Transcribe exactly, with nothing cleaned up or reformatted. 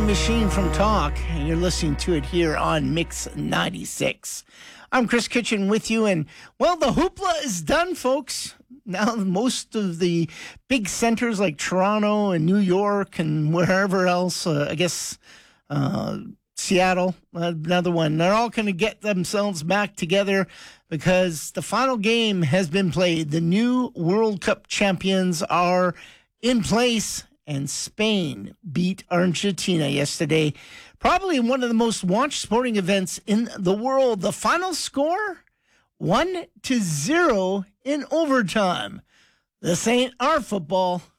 Time Machine from Talk, and you're listening to it here on Mix ninety-six. I'm Chris Kitchen with you, and, well, the hoopla is done, folks. Now most of the big centers like Toronto and New York and wherever else, uh, I guess uh, Seattle, another one, they're all going to get themselves back together because the final game has been played. The new World Cup champions are in place, and Spain beat Argentina yesterday. Probably one of the most watched sporting events in the world. The final score, one to zero in overtime. This ain't our football.